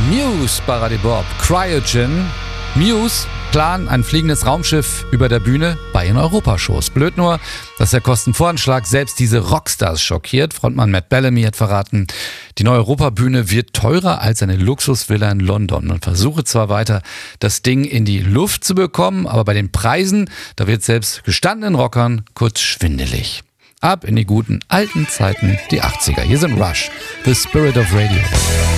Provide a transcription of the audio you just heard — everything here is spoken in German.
Muse, Bob, Cryogen. Muse planen ein fliegendes Raumschiff über der Bühne bei ihren Europashows. Blöd nur, dass der Kostenvoranschlag selbst diese Rockstars schockiert. Frontmann Matt Bellamy hat verraten, die neue Europabühne wird teurer als eine Luxusvilla in London. Man versuche zwar weiter, das Ding in die Luft zu bekommen, aber bei den Preisen, da wird selbst gestandenen Rockern kurz schwindelig. Ab in die guten alten Zeiten, die 80er. Hier sind Rush, The Spirit of Radio.